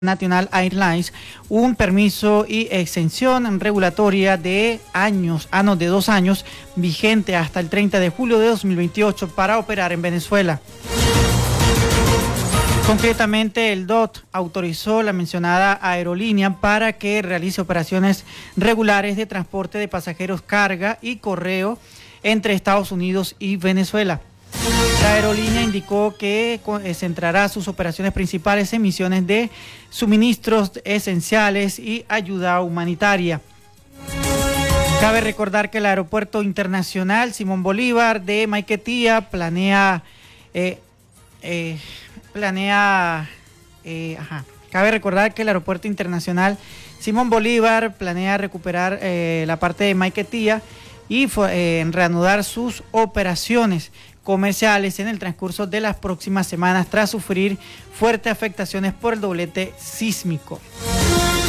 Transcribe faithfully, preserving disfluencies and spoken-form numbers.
National Airlines un permiso y exención regulatoria de años, ah no, de dos años, vigente hasta el treinta de julio de dos mil veintiocho para operar en Venezuela. Concretamente, el D O T autorizó la mencionada aerolínea para que realice operaciones regulares de transporte de pasajeros, carga y correo entre Estados Unidos y Venezuela. La aerolínea indicó que centrará sus operaciones principales en misiones de suministros esenciales y ayuda humanitaria. Cabe recordar que el Aeropuerto Internacional Simón Bolívar de Maiquetía planea... Eh, eh, planea... Eh, ajá. Cabe recordar que el Aeropuerto Internacional Simón Bolívar planea recuperar eh, la parte de Maiquetía y eh, reanudar sus operaciones comerciales en el transcurso de las próximas semanas tras sufrir fuertes afectaciones por el doblete sísmico.